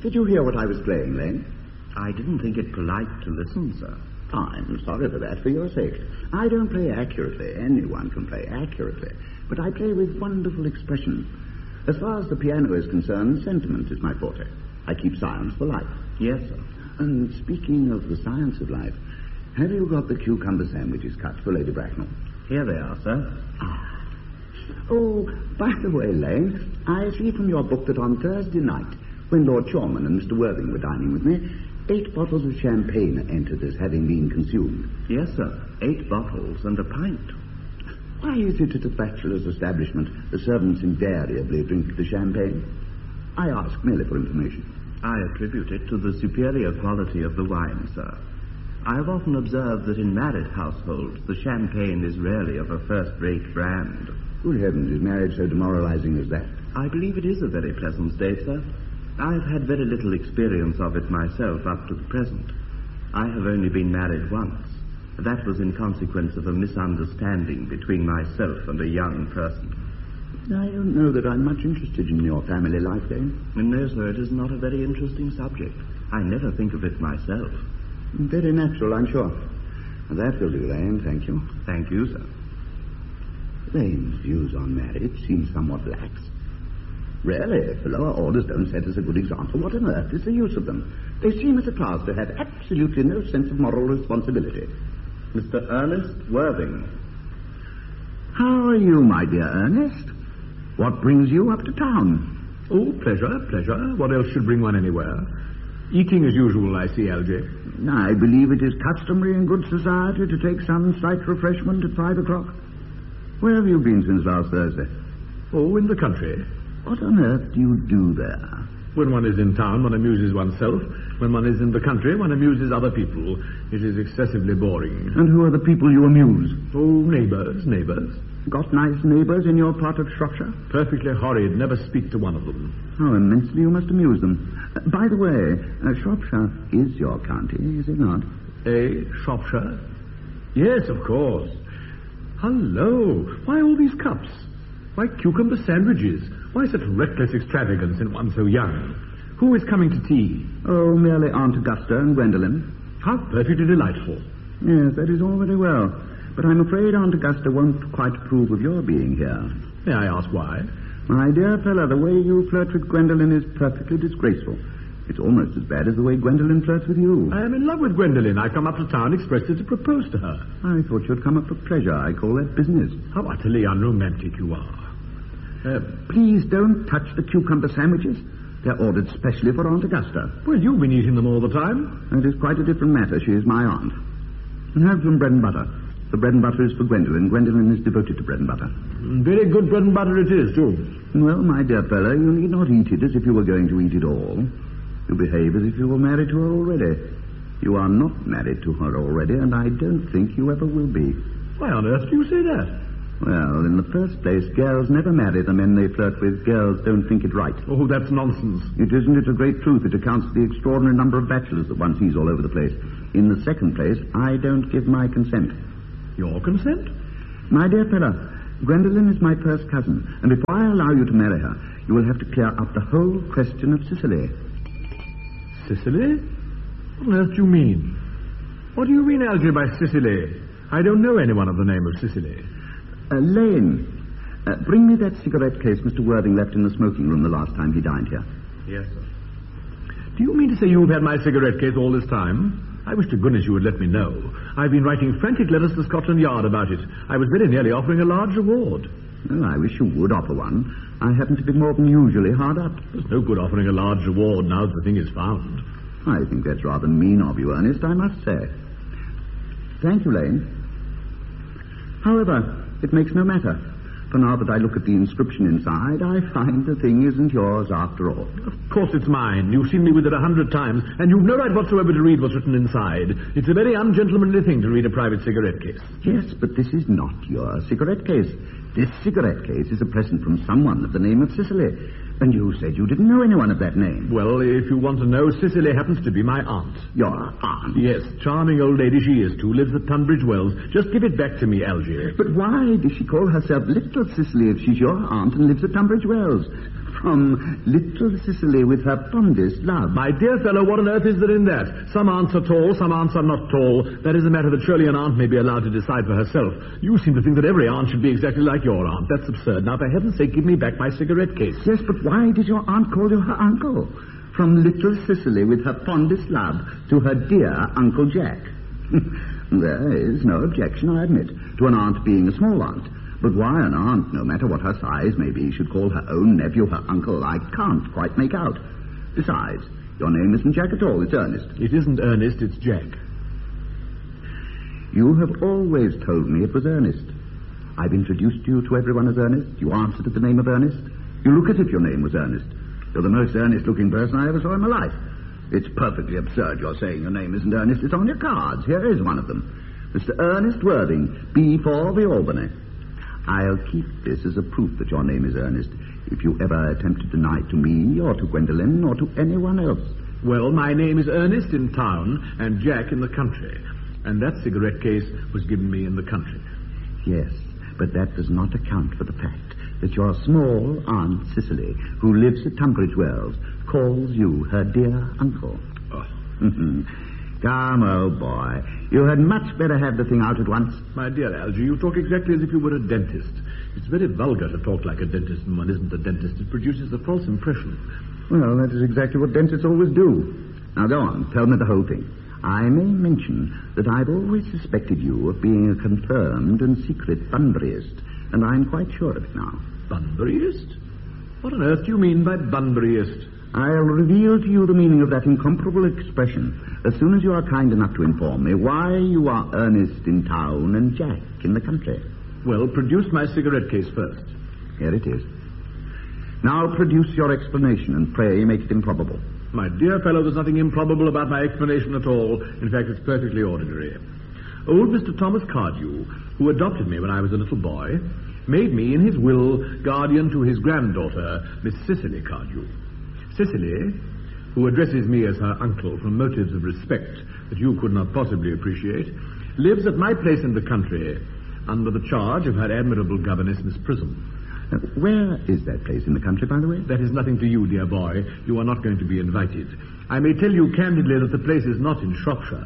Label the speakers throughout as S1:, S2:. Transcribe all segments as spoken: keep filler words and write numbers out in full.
S1: Did you hear what I was playing, Lane?
S2: I didn't think it polite to listen, sir.
S1: I'm sorry for that, for your sake. I don't play accurately. Anyone can play accurately. But I play with wonderful expression. As far as the piano is concerned, sentiment is my forte. I keep science for life.
S2: Yes, sir.
S1: And speaking of the science of life, have you got the cucumber sandwiches cut for Lady Bracknell?
S2: Here they are, sir.
S1: Ah. Oh, by the way, Lane, I see from your book that on Thursday night, when Lord Chorman and Mister Worthing were dining with me, eight bottles of champagne entered as having been consumed.
S2: Yes, sir. Eight bottles and a pint.
S1: Why is it at a bachelor's establishment the servants invariably drink the champagne? I ask merely for information.
S2: I attribute it to the superior quality of the wine, sir. I have often observed that in married households the champagne is rarely of a first-rate brand.
S1: Good heavens, is marriage so demoralizing as that?
S2: I believe it is a very pleasant state, sir. I have had very little experience of it myself up to the present. I have only been married once. That was in consequence of a misunderstanding between myself and a young person.
S1: I don't know that I'm much interested in your family life, Lane.
S2: No, sir, it is not a very interesting subject. I never think of it myself.
S1: Very natural, I'm sure. That will do, Lane, thank you.
S2: Thank you, sir.
S1: Lane's views on marriage seem somewhat lax. Really, if the lower orders don't set us a good example, what on earth is the use of them? They seem as a class to have absolutely no sense of moral responsibility.
S2: Mister Ernest Worthing.
S1: How are you, my dear Ernest? What brings you up to town?
S3: Oh, pleasure, pleasure. What else should bring one anywhere? Eating as usual, I see, Algy.
S1: I believe it is customary in good society to take some slight refreshment at five o'clock. Where have you been since last Thursday?
S3: Oh, in the country.
S1: What on earth do you do there?
S3: When one is in town, one amuses oneself. When one is in the country, one amuses other people. It is excessively boring.
S1: And who are the people you amuse?
S3: Oh, neighbours, neighbours.
S1: Got nice neighbours in your part of Shropshire?
S3: Perfectly horrid. Never speak to one of them.
S1: How immensely you must amuse them. Uh, by the way, uh, Shropshire is your county, is it not?
S3: Eh, Shropshire? Yes, of course. Hello. Why all these cups? Why cucumber sandwiches? Why such reckless extravagance in one so young? Who is coming to tea?
S1: Oh, merely Aunt Augusta and Gwendolen.
S3: How perfectly delightful.
S1: Yes, that is all very well. But I'm afraid Aunt Augusta won't quite approve of your being here.
S3: May I ask why?
S1: My dear fellow, the way you flirt with Gwendolen is perfectly disgraceful. It's almost as bad as the way Gwendolen flirts with you.
S3: I am in love with Gwendolen. I come up to town expressly to propose to her.
S1: I thought you'd come up for pleasure. I call that business.
S3: How utterly unromantic you are.
S1: Uh, please don't touch the cucumber sandwiches. They're ordered specially for Aunt Augusta.
S3: Well, you've been eating them all the time.
S1: That is quite a different matter. She is my aunt. And have some bread and butter. The bread and butter is for Gwendolen. Gwendolen is devoted to bread and butter.
S3: Very good bread and butter it is, too.
S1: Well, my dear fellow, you need not eat it as if you were going to eat it all. You behave as if you were married to her already. You are not married to her already, and I don't think you ever will be.
S3: Why on earth do you say that?
S1: Well, in the first place, girls never marry the men they flirt with. Girls don't think it right.
S3: Oh, that's nonsense.
S1: It isn't. It's a great truth. It accounts for the extraordinary number of bachelors that one sees all over the place. In the second place, I don't give my consent.
S3: Your consent?
S1: My dear fellow, Gwendolen is my first cousin, and before I allow you to marry her, you will have to clear up the whole question of Sicily.
S3: Sicily? What on earth do you mean? What do you mean, Algy, by Sicily? I don't know anyone of the name of Sicily.
S1: Uh, Lane, uh, bring me that cigarette case Mister Worthing left in the smoking room the last time he dined here.
S2: Yes, sir.
S3: Do you mean to say you've had my cigarette case all this time? I wish to goodness you would let me know. I've been writing frantic letters to Scotland Yard about it. I was very nearly offering a large reward.
S1: Well, I wish you would offer one. I happen to be more than usually hard up.
S3: There's no good offering a large reward now that the thing is found.
S1: I think that's rather mean of you, Ernest, I must say. Thank you, Lane. However, it makes no matter. For now that I look at the inscription inside, I find the thing isn't yours after all.
S3: Of course it's mine. You've seen me with it a hundred times, and you've no right whatsoever to read what's written inside. It's a very ungentlemanly thing to read a private cigarette case.
S1: Yes, but this is not your cigarette case. This cigarette case is a present from someone of the name of Cicely. And you said you didn't know anyone of that name.
S3: Well, if you want to know, Cicely happens to be my aunt.
S1: Your aunt?
S3: Yes, charming old lady she is, too. Lives at Tunbridge Wells. Just give it back to me, Algy.
S1: But why does she call herself Little Cicely if she's your aunt and lives at Tunbridge Wells? From little Cicely with her fondest love.
S3: My dear fellow, what on earth is there in that? Some aunts are tall, some aunts are not tall. That is a matter that surely an aunt may be allowed to decide for herself. You seem to think that every aunt should be exactly like your aunt. That's absurd. Now, for heaven's sake, give me back my cigarette case.
S1: Yes, but why did your aunt call you her uncle? From little Cicely with her fondest love to her dear Uncle Jack. There is no objection, I admit, to an aunt being a small aunt. But why an aunt, no matter what her size may be, should call her own nephew her uncle, I can't quite make out. Besides, your name isn't Jack at all, it's Ernest.
S3: It isn't Ernest, it's Jack.
S1: You have always told me it was Ernest. I've introduced you to everyone as Ernest. You answered at the name of Ernest. You look as if your name was Ernest. You're the most earnest-looking person I ever saw in my life. It's perfectly absurd you're saying your name isn't Ernest. It's on your cards. Here is one of them. Mister Ernest Worthing, B four, the Albany. I'll keep this as a proof that your name is Ernest if you ever attempt to deny it to me or to Gwendolen or to anyone else.
S3: Well, my name is Ernest in town and Jack in the country. And that cigarette case was given me in the country.
S1: Yes, but that does not account for the fact that your small Aunt Cicely, who lives at Tunbridge Wells, calls you her dear uncle.
S3: Oh.
S1: Come, old boy. You had much better have the thing out at once.
S3: My dear Algy, you talk exactly as if you were a dentist. It's very vulgar to talk like a dentist when one isn't a dentist. It produces a false impression.
S1: Well, that is exactly what dentists always do. Now, go on. Tell me the whole thing. I may mention that I've always suspected you of being a confirmed and secret Bunburyist, and I'm quite sure of it now.
S3: Bunburyist? What on earth do you mean by Bunburyist?
S1: I'll reveal to you the meaning of that incomparable expression as soon as you are kind enough to inform me why you are Ernest in town and Jack in the country.
S3: Well, produce my cigarette case first.
S1: Here it is. Now produce your explanation, and pray make it improbable.
S3: My dear fellow, there's nothing improbable about my explanation at all. In fact, it's perfectly ordinary. Old Mister Thomas Cardew, who adopted me when I was a little boy, made me, in his will, guardian to his granddaughter, Miss Cicely Cardew. Cicely, who addresses me as her uncle from motives of respect that you could not possibly appreciate, lives at my place in the country under the charge of her admirable governess, Miss Prism.
S1: Uh, where is that place in the country, by the way?
S3: That is nothing to you, dear boy. You are not going to be invited. I may tell you candidly that the place is not in Shropshire.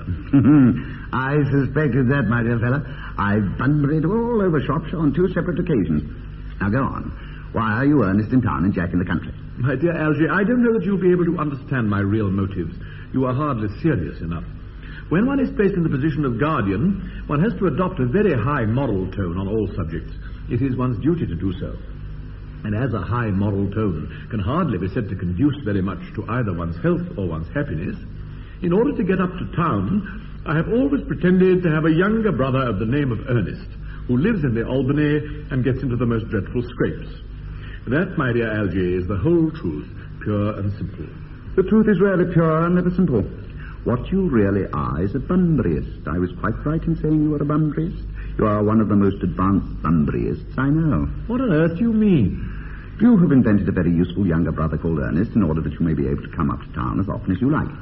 S1: I suspected that, my dear fellow. I've Bunburied all over Shropshire on two separate occasions. Now, go on. Why are you Ernest in town and Jack in the country?
S3: My dear Algy, I don't know that you'll be able to understand my real motives. You are hardly serious enough. When one is placed in the position of guardian, one has to adopt a very high moral tone on all subjects. It is one's duty to do so. And as a high moral tone can hardly be said to conduce very much to either one's health or one's happiness, in order to get up to town, I have always pretended to have a younger brother of the name of Ernest, who lives in the Albany and gets into the most dreadful scrapes. That, my dear Algy, is the whole truth, pure and simple.
S1: The truth is really pure and never simple. What you really are is a Bunburyist. I was quite right in saying you were a Bunburyist. You are one of the most advanced Bunburyists I know.
S3: What on earth do you mean?
S1: You have invented a very useful younger brother called Ernest in order that you may be able to come up to town as often as you like.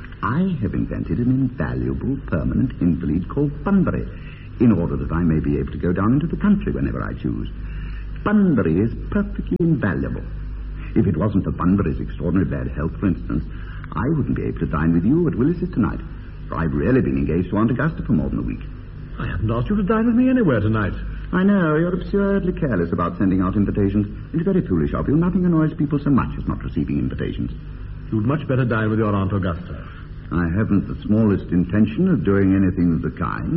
S1: I have invented an invaluable permanent invalid called Bunbury in order that I may be able to go down into the country whenever I choose. Bunbury is perfectly invaluable. If it wasn't for Bunbury's extraordinary bad health, for instance, I wouldn't be able to dine with you at Willis's tonight, for I've really been engaged to Aunt Augusta for more than a week.
S3: I haven't asked you to dine with me anywhere tonight.
S1: I know, you're absurdly careless about sending out invitations. It's very foolish of you. Nothing annoys people so much as not receiving invitations.
S3: You'd much better dine with your Aunt Augusta.
S1: I haven't the smallest intention of doing anything of the kind.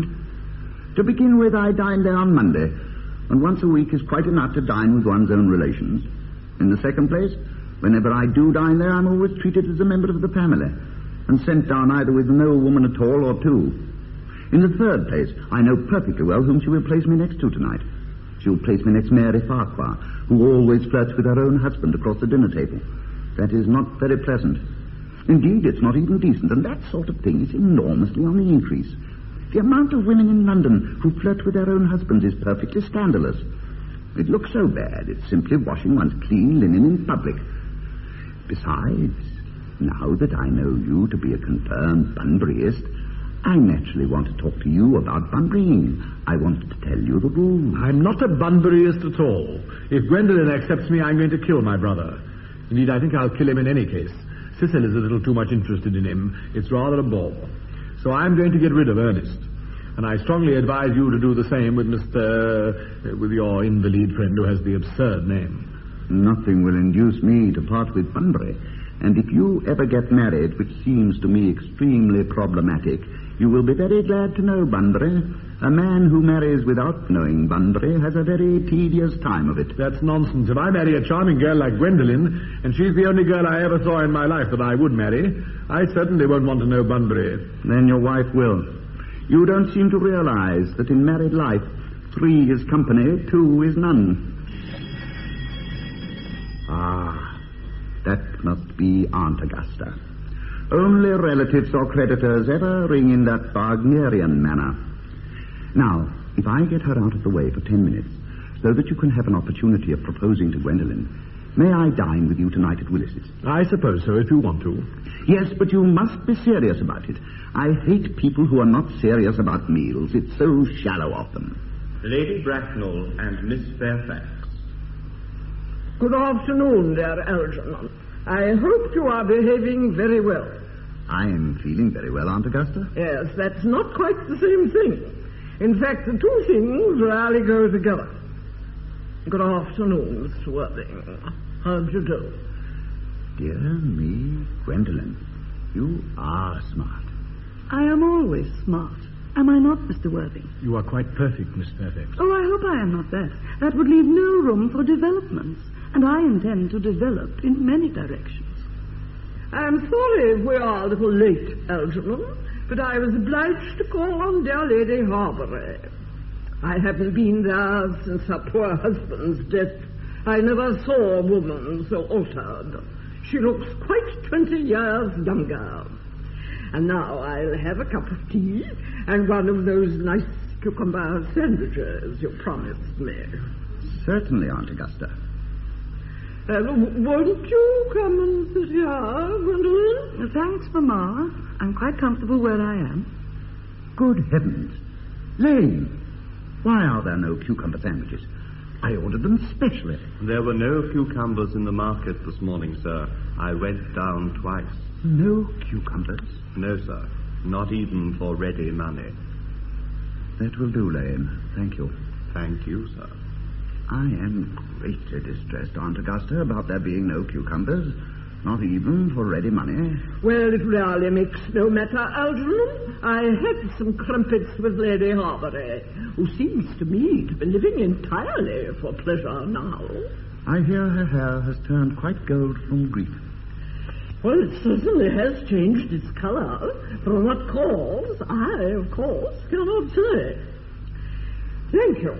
S1: To begin with, I dine there on Monday, and once a week is quite enough to dine with one's own relations. In the second place, whenever I do dine there, I'm always treated as a member of the family, and sent down either with no woman at all or two. In the third place, I know perfectly well whom she will place me next to tonight. She will place me next Mary Farquhar, who always flirts with her own husband across the dinner table. That is not very pleasant. Indeed, it's not even decent, and that sort of thing is enormously on the increase. The amount of women in London who flirt with their own husbands is perfectly scandalous. It looks so bad, it's simply washing one's clean linen in public. Besides, now that I know you to be a confirmed Bunburyist, I naturally want to talk to you about Bunburying. I want to tell you the rules.
S3: I'm not a Bunburyist at all. If Gwendolen accepts me, I'm going to kill my brother. Indeed, I think I'll kill him in any case. Cecil is a little too much interested in him. It's rather a bore. So I'm going to get rid of Ernest. And I strongly advise you to do the same with Mister... Uh, with your invalid friend who has the absurd name.
S1: Nothing will induce me to part with Bunbury. And if you ever get married, which seems to me extremely problematic, you will be very glad to know Bunbury. A man who marries without knowing Bunbury has a very tedious time of it.
S3: That's nonsense. If I marry a charming girl like Gwendolen, and she's the only girl I ever saw in my life that I would marry, I certainly won't want to know Bunbury.
S1: Then your wife will. You don't seem to realize that in married life, three is company, two is none. Ah, that must be Aunt Augusta. Only relatives or creditors ever ring in that Wagnerian manner. Now, if I get her out of the way for ten minutes, so that you can have an opportunity of proposing to Gwendolen, may I dine with you tonight at Willis's?
S3: I suppose so, if you want to.
S1: Yes, but you must be serious about it. I hate people who are not serious about meals. It's so shallow of them.
S2: Lady Bracknell and Miss Fairfax.
S4: Good afternoon, dear Algernon. I hope you are behaving very well.
S1: I am feeling very well, Aunt Augusta.
S4: Yes, that's not quite the same thing. In fact, the two things rarely go together. Good afternoon, Mister Worthing. How'd you do?
S1: Dear me, Gwendolen, you are smart.
S5: I am always smart. Am I not, Mister Worthing?
S3: You are quite perfect, Miss Fairfax.
S5: Oh, I hope I am not that. That would leave no room for developments. And I intend to develop in many directions.
S4: I'm sorry if we are a little late, Algernon, but I was obliged to call on dear Lady Harbury. I haven't been there since her poor husband's death. I never saw a woman so altered. She looks quite twenty years younger. And now I'll have a cup of tea and one of those nice cucumber sandwiches you promised me.
S1: Certainly, Aunt Augusta.
S4: Uh, won't you come and sit here, Gwendolen?
S5: Thanks, Mamma. I'm quite comfortable where I am.
S1: Good heavens. Lane, why are there no cucumber sandwiches? I ordered them specially.
S2: There were no cucumbers in the market this morning, sir. I went down twice.
S1: No cucumbers?
S2: No, sir. Not even for ready money.
S1: That will do, Lane. Thank you.
S2: Thank you, sir.
S1: I am greatly distressed, Aunt Augusta, about there being no cucumbers, not even for ready money.
S4: Well, it really makes no matter, Algernon. I had some crumpets with Lady Harbury, who seems to me to be living entirely for pleasure now.
S1: I hear her hair has turned quite gold from grief.
S4: Well, it certainly has changed its colour. From what cause, I, of course, cannot say. Thank you.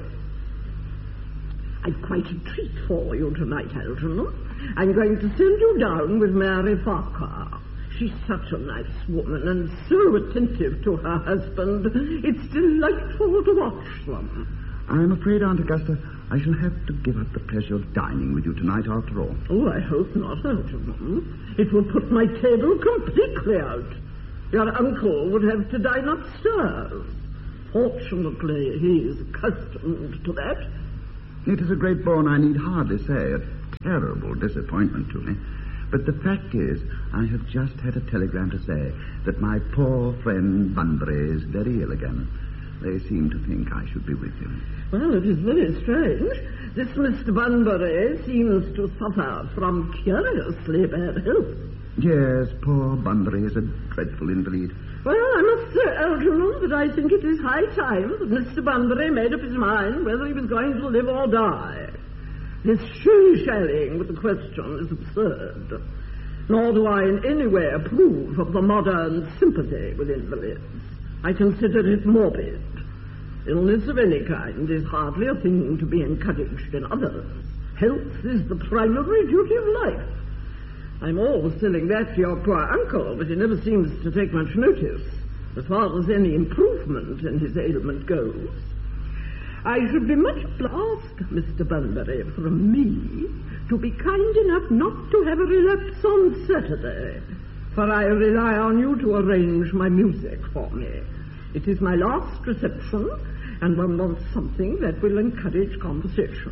S4: I've quite a treat for you tonight, Algernon. I'm going to send you down with Mary Farquhar. She's such a nice woman and so attentive to her husband. It's delightful to watch them.
S1: I'm afraid, Aunt Augusta, I shall have to give up the pleasure of dining with you tonight after all.
S4: Oh, I hope not, Algernon. It would put my table completely out. Your uncle would have to dine upstairs. Fortunately, he is accustomed to that.
S1: It is a great bore, and I need hardly say a terrible disappointment to me. But the fact is, I have just had a telegram to say that my poor friend Bunbury is very ill again. They seem to think I should be with him.
S4: Well, it is very strange. This Mister Bunbury seems to suffer from curiously bad health.
S1: Yes, poor Bunbury is a dreadful invalid.
S4: Well, I must say, Algernon, that I think it is high time that Mister Bunbury made up his mind whether he was going to live or die. This shilly-shallying with the question is absurd. Nor do I in any way approve of the modern sympathy with invalids. I consider it morbid. Illness of any kind is hardly a thing to be encouraged in others. Health is the primary duty of life. I'm always telling that to your poor uncle, but he never seems to take much notice as far as any improvement in his ailment goes. I should be much obliged, Mister Bunbury, from me to be kind enough not to have a relapse on Saturday, for I rely on you to arrange my music for me. It is my last reception, and one wants something that will encourage conversation.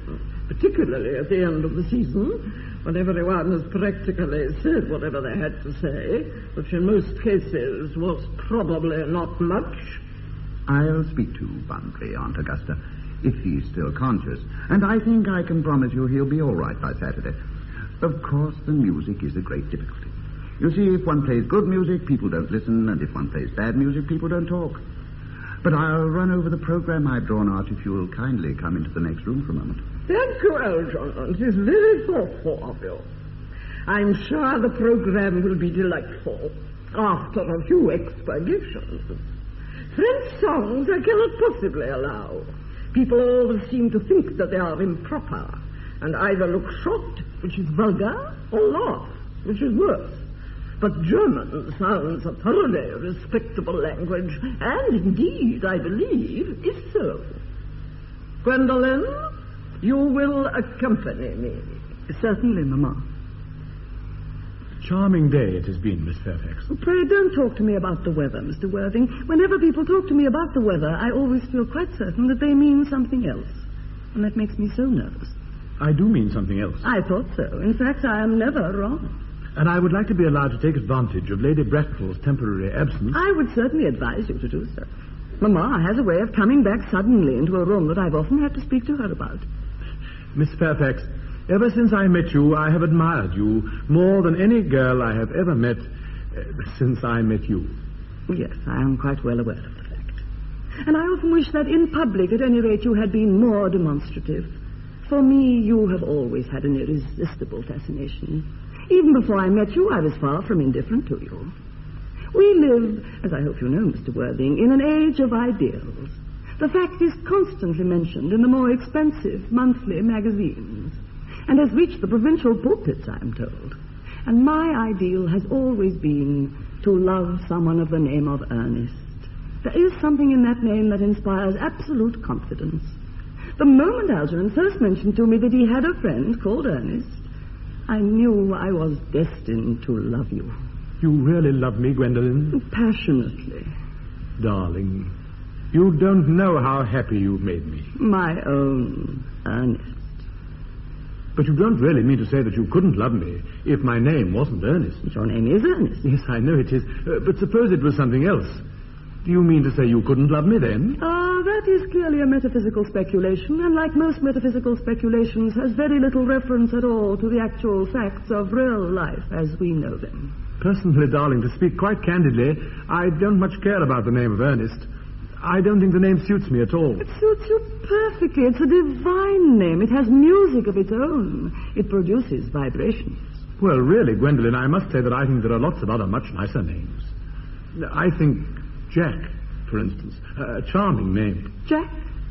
S4: particularly at the end of the season, when everyone has practically said whatever they had to say, which in most cases was probably not much.
S1: I'll speak to Bunbury, Aunt Augusta, if he's still conscious, and I think I can promise you he'll be all right by Saturday. Of course, the music is a great difficulty. You see, if one plays good music, people don't listen, and if one plays bad music, people don't talk. But I'll run over the program I've drawn out if you'll kindly come into the next room for a moment.
S4: Thank you, Algernon. It is very thoughtful of you. I'm sure the program will be delightful after a few expurgations. French songs I cannot possibly allow. People always seem to think that they are improper, and either look shocked, which is vulgar, or laugh, which is worse. But German sounds a thoroughly respectable language, and indeed, I believe, is so. Gwendolen, you will accompany me.
S5: Certainly, Mamma.
S3: Charming day it has been, Miss Fairfax.
S5: Oh, pray don't talk to me about the weather, Mister Worthing. Whenever people talk to me about the weather, I always feel quite certain that they mean something else. And that makes me so nervous.
S3: I do mean something else.
S5: I thought so. In fact, I am never wrong.
S3: And I would like to be allowed to take advantage of Lady Bracknell's temporary absence.
S5: I would certainly advise you to do so. Mamma has a way of coming back suddenly into a room that I've often had to speak to her about.
S3: Miss Fairfax, ever since I met you, I have admired you more than any girl I have ever met uh, since I met you.
S5: Yes, I am quite well aware of the fact. And I often wish that in public, at any rate, you had been more demonstrative. For me, you have always had an irresistible fascination. Even before I met you, I was far from indifferent to you. We live, as I hope you know, Mister Worthing, in an age of ideals. The fact is constantly mentioned in the more expensive monthly magazines, and has reached the provincial pulpits, I am told. And my ideal has always been to love someone of the name of Ernest. There is something in that name that inspires absolute confidence. The moment Algernon first mentioned to me that he had a friend called Ernest, I knew I was destined to love you.
S3: You really love me, Gwendolen?
S5: Passionately.
S3: Darling, you don't know how happy you've made me.
S5: My own Ernest.
S3: But you don't really mean to say that you couldn't love me if my name wasn't Ernest.
S5: Your name is Ernest.
S3: Yes, I know it is. Uh, but suppose it was something else. Do you mean to say you couldn't love me then?
S5: Ah, that is clearly a metaphysical speculation, and like most metaphysical speculations, has very little reference at all to the actual facts of real life as we know them.
S3: Personally, darling, to speak quite candidly, I don't much care about the name of Ernest. I don't think the name suits me at all.
S5: It suits you perfectly. It's a divine name. It has music of its own. It produces vibrations.
S3: Well, really, Gwendolen, I must say that I think there are lots of other much nicer names. I think Jack, for instance, a charming name.
S5: Jack?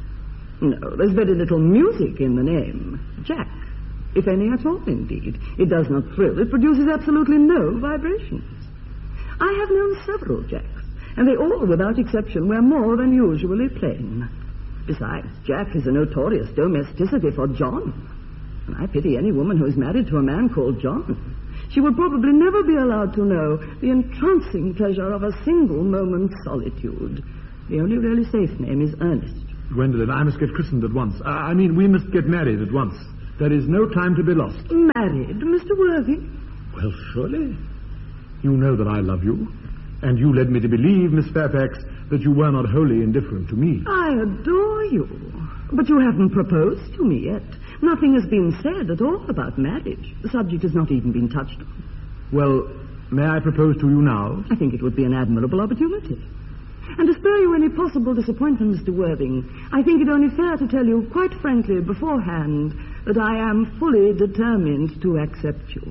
S5: No, there's very little music in the name. Jack. If any at all, indeed. It does not thrill. It produces absolutely no vibrations. I have known several Jacks, and they all, without exception, were more than usually plain. Besides, Jack is a notorious domesticity for John. And I pity any woman who is married to a man called John. She would probably never be allowed to know the entrancing pleasure of a single moment's solitude. The only really safe name is Ernest.
S3: Gwendolen, I must get christened at once. I, I mean, we must get married at once. There is no time to be lost.
S5: Married, Mister Worthing?
S3: Well, surely. You know that I love you. And you led me to believe, Miss Fairfax, that you were not wholly indifferent to me.
S5: I adore you. But you haven't proposed to me yet. Nothing has been said at all about marriage. The subject has not even been touched on.
S3: Well, may I propose to you now?
S5: I think it would be an admirable opportunity. And to spare you any possible disappointment, Mister Worthing, I think it only fair to tell you quite frankly beforehand that I am fully determined to accept you.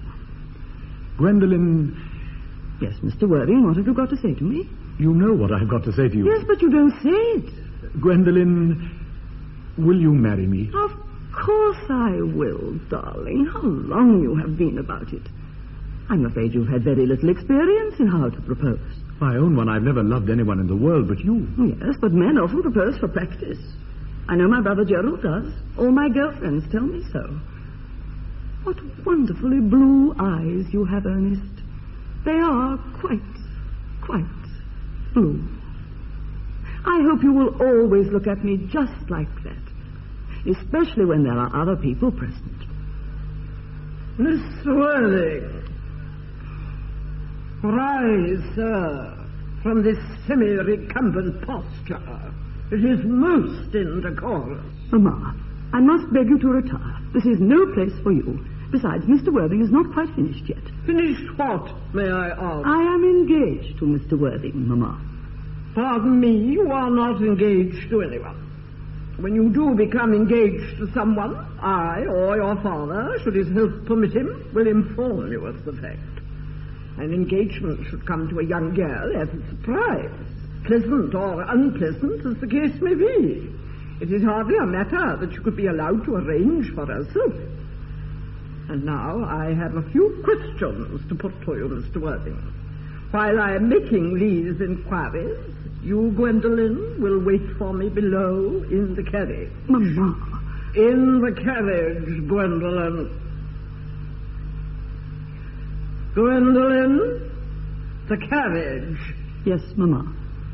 S3: Gwendolen...
S5: Yes, Mister Worthing, what have you got to say to me?
S3: You know what I've got to say to you.
S5: Yes, but you don't say it.
S3: Gwendolen, will you marry me?
S5: Of course I will, darling. How long you have been about it. I'm afraid you've had very little experience in how to propose.
S3: My own one, I've never loved anyone in the world but you.
S5: Yes, but men often propose for practice. I know my brother Gerald does. All my girlfriends tell me so. What wonderfully blue eyes you have, Ernest. They are quite, quite blue. I hope you will always look at me just like that. especially when there are other people present.
S4: Mister Worthing, rise, sir, from this semi-recumbent posture. It is most indecorous.
S5: Mamma, I must beg you to retire. This is no place for you. Besides, Mister Worthing is not quite finished yet.
S4: Finished what, may I ask?
S5: I am engaged to Mister Worthing, Mamma.
S4: Pardon me, you are not engaged to anyone. When you do become engaged to someone, I or your father, should his health permit him, will inform you of the fact. An engagement should come to a young girl as a surprise, pleasant or unpleasant as the case may be. It is hardly a matter that you could be allowed to arrange for herself. And now I have a few questions to put to you, Mister Worthing. While I am making these inquiries, you, Gwendolen, will wait for me below in the carriage.
S5: Mamma.
S4: In the carriage, Gwendolen. Gwendolen, the carriage.
S5: Yes, Mamma.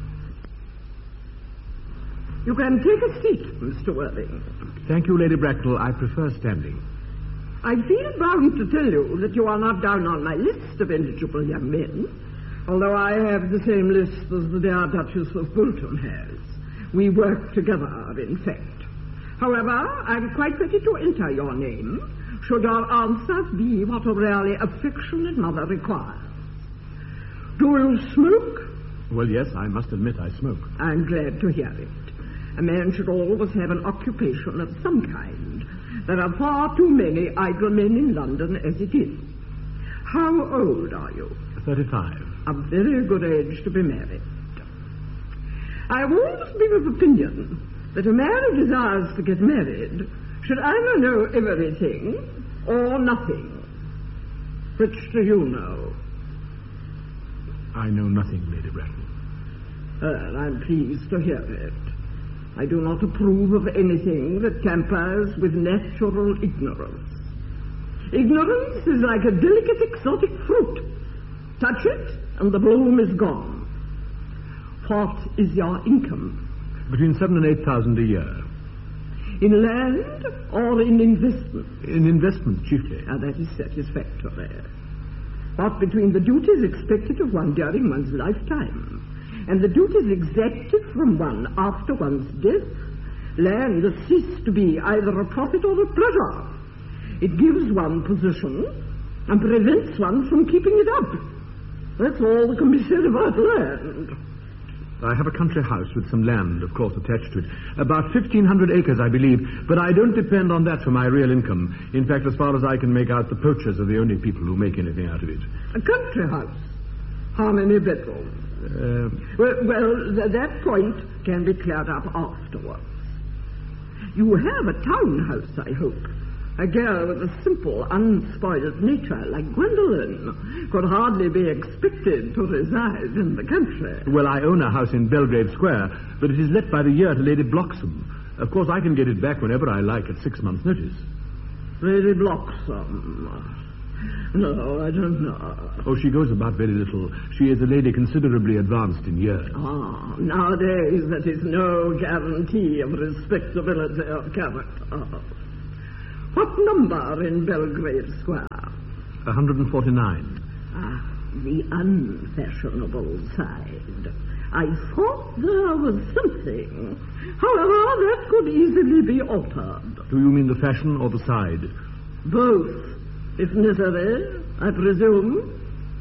S4: You can take a seat, Mister Worthing.
S3: Thank you, Lady Bracknell. I prefer standing.
S4: I feel bound to tell you that you are not down on my list of eligible young men, although I have the same list as the dear Duchess of Bolton has. We work together, in fact. However, I'm quite ready to enter your name, should your answers be what a really affectionate mother requires. Do you smoke?
S3: Well, yes, I must admit I smoke.
S4: I'm glad to hear it. A man should always have an occupation of some kind. There are far too many idle men in London as it is. How old are you?
S3: Thirty-five.
S4: A very good age to be married. I've always been of opinion that a man who desires to get married should either know everything or nothing. Which do you know?
S3: I know nothing, Lady Bracknell.
S4: Well, I'm pleased to hear it. I do not approve of anything that tampers with natural ignorance. Ignorance is like a delicate exotic fruit. Touch it, and the bloom is gone. What is your income?
S3: Between seven and eight thousand a year.
S4: In land or in investment?
S3: In investment, chiefly.
S4: Ah, that is satisfactory. What between the duties expected of one during one's lifetime and the duties exacted from one after one's death, land has ceased to be either a profit or a pleasure. It gives one position and prevents one from keeping it up. That's all that can be said about land.
S3: I have a country house with some land, of course, attached to it. About fifteen hundred acres, I believe, but I don't depend on that for my real income. In fact, as far as I can make out, the poachers are the only people who make anything out of it.
S4: A country house? How many bedrooms?
S3: Uh,
S4: well, well th- that point can be cleared up afterwards. You have a townhouse, I hope. A girl with a simple, unspoiled nature like Gwendolen could hardly be expected to reside in the country.
S3: well, I own a house in Belgrave Square, but it is let by the year to Lady Bloxham. Of course, I can get it back whenever I like at six months' notice.
S4: Lady Bloxham? No, I don't know.
S3: Oh, she goes about very little. She is a lady considerably advanced in years.
S4: Ah, nowadays that is no guarantee of respectability of character. What number in Belgrave Square?
S3: one hundred forty-nine.
S4: Ah, the unfashionable side. I thought there was something. However, that could easily be altered.
S3: Do you mean the fashion or the side?
S4: Both, if necessary, I presume.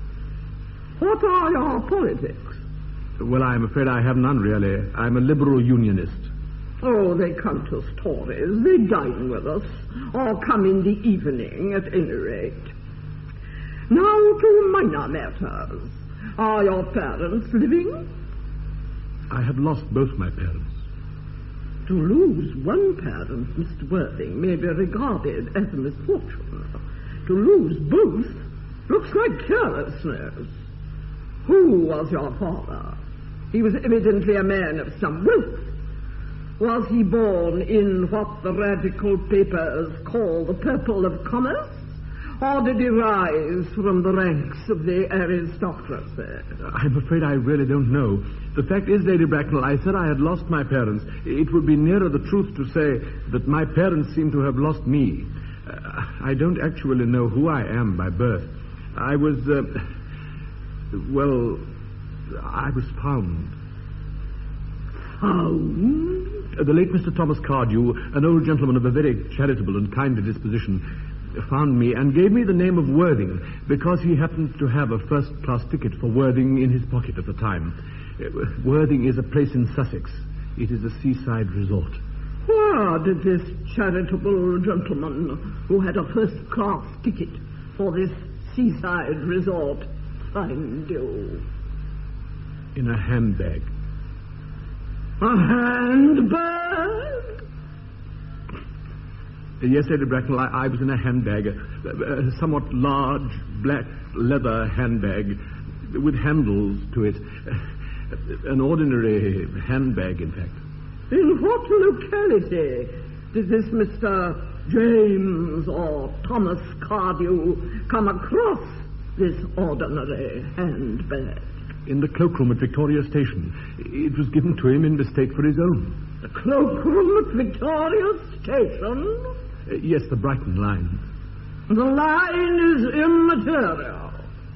S4: What are your politics?
S3: Well, I'm afraid I have none, really. I'm a liberal unionist.
S4: Oh, they come to Tories. They dine with us, or come in the evening, at any rate. Now to minor matters. Are your parents living?
S3: I have lost both my parents.
S4: To lose one parent, Mister Worthing, may be regarded as a misfortune. To lose both looks like carelessness. Who was your father? He was evidently a man of some wealth. Was he born in what the radical papers call the purple of commerce, Or did he rise from the ranks of the aristocracy?
S3: I'm afraid I really don't know. The fact is, Lady Bracknell, I said I had lost my parents. It would be nearer the truth to say that my parents seem to have lost me. Uh, I don't actually know who I am by birth. I was, uh, well, I was found.
S4: Found?
S3: Uh, the late Mister Thomas Cardew, an old gentleman of a very charitable and kindly disposition, found me and gave me the name of Worthing because he happened to have a first-class ticket for Worthing in his pocket at the time. Uh, Worthing is a place in Sussex. It is a seaside resort.
S4: Where did this charitable gentleman who had a first-class ticket for this seaside resort find you?
S3: In a handbag.
S4: A handbag?
S3: Yes, Lady Bracknell, I, I was in a handbag, a, a somewhat large black leather handbag with handles to it. An ordinary handbag, in fact.
S4: In what locality did this Mister James or Thomas Cardew come across this ordinary handbag?
S3: In the cloakroom at Victoria Station. It was given to him in mistake for his own.
S4: The cloakroom at Victoria Station?
S3: Uh, yes, the Brighton line.
S4: The line is immaterial.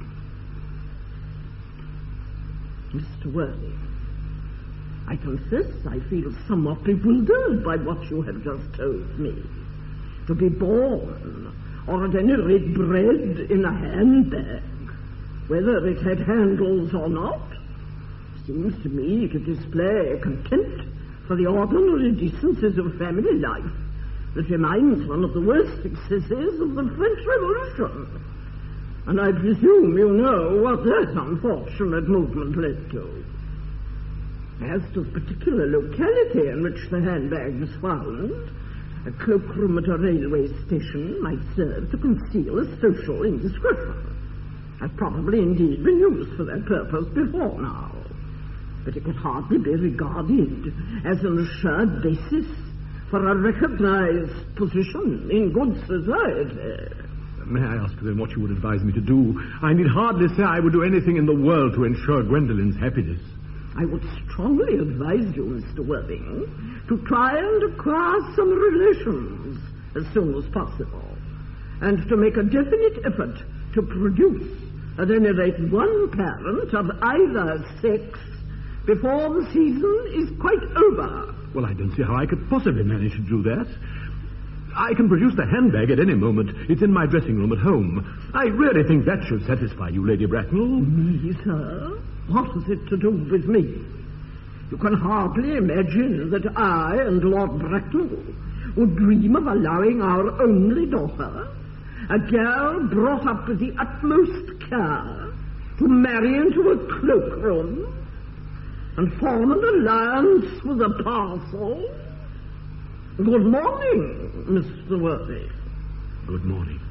S4: Mister Worthing, I confess I feel somewhat bewildered by what you have just told me. To be born, or at any rate bred in a handbag, whether it had handles or not, seems to me to display contempt for the ordinary decencies of family life that reminds one of the worst excesses of the French Revolution. And I presume you know what that unfortunate movement led to. As to the particular locality in which the handbag was found, a cloakroom at a railway station might serve to conceal a social indiscretion. Has probably indeed been used for that purpose before now. But it could hardly be regarded as an assured basis for a recognized position in good society.
S3: May I ask you then what you would advise me to do? I need hardly say I would do anything in the world to ensure Gwendolyn's happiness.
S4: I would strongly advise you, Mister Worthing, to try and acquire some relations as soon as possible, and to make a definite effort to produce at any rate one parent of either sex before the season is quite over.
S3: Well, I don't see how I could possibly manage to do that. I can produce the handbag at any moment. It's in my dressing room at home. I really think that should satisfy you, Lady Bracknell.
S4: Me, sir? What has it to do with me? You can hardly imagine that I and Lord Bracknell would dream of allowing our only daughter, a girl brought up with the utmost care, to marry into a cloakroom and form an alliance with a parcel. Good morning, Mister Worthing.
S3: Good morning.